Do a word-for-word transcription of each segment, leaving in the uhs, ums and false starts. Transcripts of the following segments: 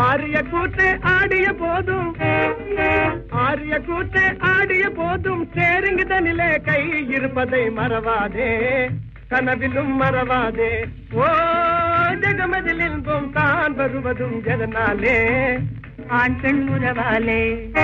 ஆரிய கூத்து ஆடிய போதும் ஆரிய கூத்து ஆடிய போதும் சேருங்குதனிலே கை இருப்பதை மறவாதே, கனவிலும் மறவாதே. ஓ ஜகமதில் இன்பம் தான் வருவதும் எதனாலே, ஆண் பெண் உறவாலே.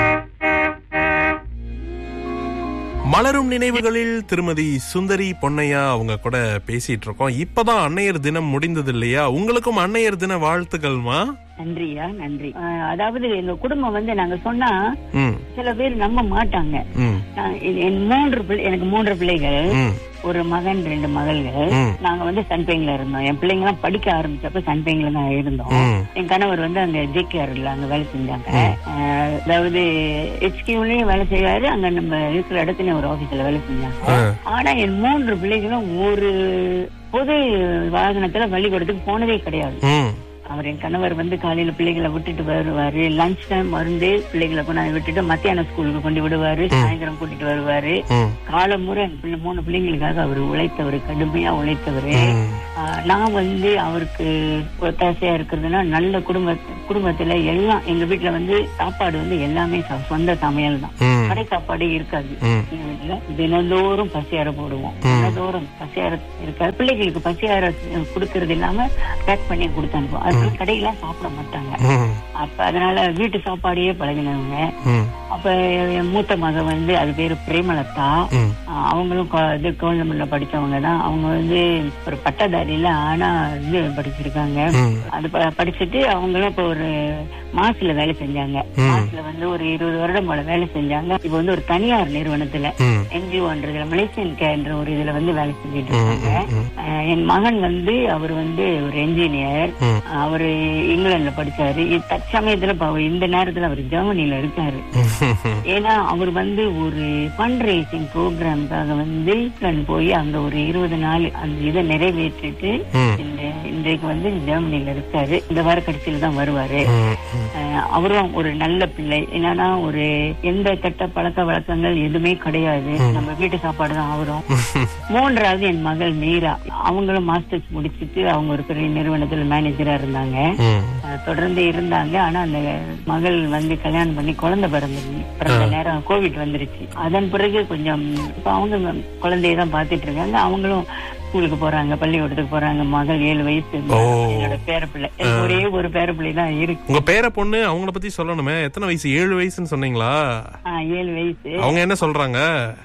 மலரும் நினைவுகளில் திருமதி சுந்தரி பொன்னையா அவங்க கூட பேசிட்டு இருக்கோம். இப்பதான் அன்னையர் தினம் முடிந்தது இல்லையா? உங்களுக்கும் அன்னையர் தின வாழ்த்துக்கள்மா. நன்றியா, நன்றி. அதாவது எங்க குடும்பம் வந்து நாங்க சொன்னா சில பேர் நம்ப மாட்டாங்க. என் மூன்று எனக்கு மூன்று பிள்ளைகள், ஒரு மகன் ரெண்டு மகள்கள். நாங்க வந்து சன்பெயின்ல இருந்தோம். என் பிள்ளைங்க எல்லாம் படிக்க ஆரம்பிச்சப்ப சன்பெயின்ல தான் இருந்தோம். என் கணவர் வந்து அங்க ஜேகேஆர்ல அங்க வேலை செஞ்சாங்க. அதாவது ஹெச்கியூலயும் வேலை செய்வாரு, அங்க நம்ம இருக்கிற இடத்துல ஒரு ஆபீஸ்ல வேலை செஞ்சாங்க. ஆனா என் மூன்று பிள்ளைகளும் ஒரு பொது வாகனத்துல பள்ளிக்கூடத்துக்கு போனதே கிடையாது. அவர் என் கணவர் வந்து காலையில பிள்ளைகளை விட்டுட்டு வருவாரு, லஞ்ச் டைம் வந்து பிள்ளைகளை கொண்டாந்து விட்டுட்டு மத்தியான ஸ்கூலுக்கு கொண்டு விடுவாரு, சாயந்தரம் கூட்டிட்டு வருவாரு. காலமுறை மூணு பிள்ளைங்களுக்காக அவர் உழைத்தவர், கடுமையா உழைத்தவரு. நான் வந்து அவருக்கு ஒத்தாசையா இருக்கிறதுனா நல்ல குடும்ப குடும்பத்துல எல்லாம் எங்க வீட்டுல வந்து சாப்பாடு வந்து எல்லாமே சொந்த சமையல் தான், கடை சாப்பாடே இருக்காது. எங்க வீட்டுல தினந்தோறும் பசியார போடுவோம், தினந்தோறும் பசியார இருக்காது. பிள்ளைகளுக்கு பசியார கொடுக்கறது இல்லாம பேக் பண்ணி கொடுத்து அனுப்புவோம். அது கடையெல்லாம் சாப்பிட மாட்டாங்க. அப்ப அதனால வீட்டு சாப்பாடையே பழகினவங்க. அப்ப என் மூத்த மக வந்து அது பேரு பிரேமலதா, அவங்களும் இது கவர்மெண்ட்ல படிச்சவங்க தான். அவங்க வந்து ஒரு பட்டதாரியில ஆனா இது படிச்சிருக்காங்க. அது படிச்சுட்டு அவங்களும் இப்ப ஒரு மாசுல வேலை செஞ்சாங்க. மாசுல வந்து ஒரு இருபது வருடம் போல வேலை செஞ்சாங்க. இப்ப வந்து ஒரு தனியார் நிறுவனத்துல என்ஜிஓன்றதுல மலேசியன் கேன்ற ஒரு இதுல வந்து வேலை செஞ்சுட்டு இருக்காங்க. என் மகன் வந்து அவர் வந்து ஒரு என்ஜினியர், அவரு இங்கிலாந்துல படிச்சாரு. தற்சமயத்துல இந்த நேரத்துல அவர் ஜெர்மனில இருக்காரு. ஏன்னா அவர் வந்து ஒரு ஃபண்ட் ரைசிங் ப்ரோக்ராம்காக வந்து போய் அங்க ஒரு இருபது நாள் அந்த இதை நிறைவேற்றிட்டு இன்றைக்கு வந்து ஜெர்மனில இருக்காரு. இந்த வார கடைசியில தான் வருவாரு. அவரும் ஒரு நல்ல பிள்ளை. என்னன்னா ஒரு எந்த கெட்ட பழக்க வழக்கங்கள் எதுவுமே கிடையாது, நம்ம வீட்டு சாப்பாடு தான். அவரும் மூன்றாவது என் மகள் மீரா, அவங்களும் மாஸ்டர்ஸ் முடிச்சுட்டு அவங்க ஒரு பெரிய நிறுவனத்துல மேனேஜரா இருந்தாங்க, தொடர்ந்து இருந்தாங்க. ஆனா அந்த மகள் வந்து கல்யாணம் பண்ணி குழந்தை பிறந்த பிறந்த நேரம் கோவிட் வந்துருச்சு. அதன் பிறகு கொஞ்சம் இப்ப அவங்க குழந்தையதான் பாத்துட்டு இருக்காங்க. அவங்களும் ஸ்கூலுக்கு போறாங்க, பள்ளிக்கூடத்துக்கு போறாங்க. மகள் ஏழு வயசு, என்னோட பேர பிள்ளை. ஒரே ஒரு பேர பிள்ளை தான் இருக்கு. உங்க பேர பொண்ணு அவங்கள பத்தி சொல்லணுமே, எத்தனை வயசு? ஏழு வயசுன்னு சொன்னீங்களா? ஏழு வயசு. அவங்க என்ன சொல்றாங்க?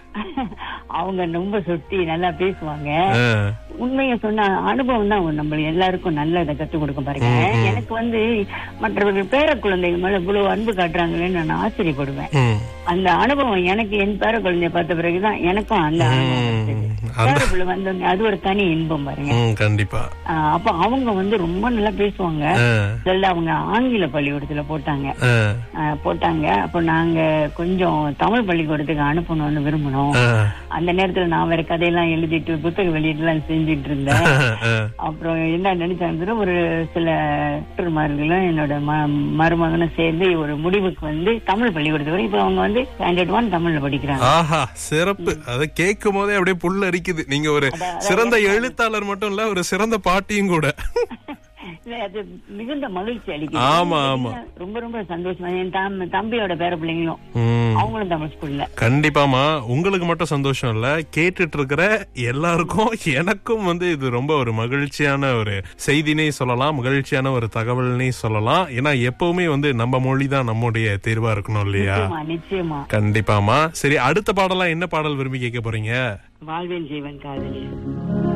அவங்க ரொம்ப சொட்டி நல்லா பேசுவாங்க. உண்மைய சொன்ன அனுபவம் தான் நம்ம எல்லாருக்கும் நல்ல இதை கத்துக் கொடுக்க பாருங்க. எனக்கு வந்து மற்றவர்கள் பேர குழந்தைகள் மேல இவ்வளவு அன்பு காட்டுறாங்களேன்னு நான் ஆச்சரியப்படுவேன். அந்த அனுபவம் எனக்கு என் பேர குழந்தைய பார்த்த பிறகுதான் எனக்கும் அந்த அனுபவம் வந்து அது ஒரு தனி இன்பம் பாருங்க. கண்டிப்பா. அப்ப அவங்க வந்து ரொம்ப நல்லா பேசுவாங்க. அவங்க ஆங்கில பள்ளிக்கூடத்துல போட்டாங்க போட்டாங்க அப்ப நாங்க கொஞ்சம் தமிழ் பள்ளிக்கூடத்துக்கு அனுப்பணும்னு விரும்பணும். அந்த நேரத்துல நான் வேற கதையெல்லாம் எழுதிட்டு புத்தக வெளியீட்டு எல்லாம் செஞ்சுட்டு இருந்தேன். அப்புறம் என்ன நினைச்சாங்க, ஒரு சில டாக்டர்மார்களும் என்னோட மருமகனும் சேர்ந்து ஒரு முடிவுக்கு வந்து தமிழ் பள்ளிக்கூடத்துக்கு இப்ப அவங்க வந்து ஸ்டாண்டர்ட் ஒன் தமிழ்ல படிக்கிறாங்க. ஆஹா, சிறப்பு. அதை கேட்கும் போதே அப்படியே புல் அரிக்குது. நீங்க ஒரு சிறந்த எழுத்தாளர் மட்டும் இல்ல, ஒரு சிறந்த பாட்டியும் கூட. அது மிகுந்த மகிழ்ச்சி அளிக்குது. ஆமா ஆமா, ரொம்ப ரொம்ப சந்தோஷமா. என் தம்பியோட பேர பிள்ளைங்களும் அவங்களும் தமிழ் ஸ்கூல்ல. கண்டிப்பாமா. உங்களுக்கு மட்டும் சந்தோஷம் இல்ல, கேட்டுட்டு இருக்கிற எல்லாருக்கும் எனக்கும் வந்து இது ரொம்ப ஒரு மகிழ்ச்சியான ஒரு செய்தினே சொல்லலாம், மகிழ்ச்சியான ஒரு தகவல்னே சொல்லலாம். ஏன்னா எப்பவுமே வந்து நம்ம மொழி தான் நம்முடைய தேர்வா இருக்கணும் இல்லையா? நிச்சயமா, கண்டிப்பாமா. சரி, அடுத்த பாடலாம் என்ன பாடல் விரும்பி கேட்க போறீங்க? வாழ்வேன் ஜீவன் காதலி.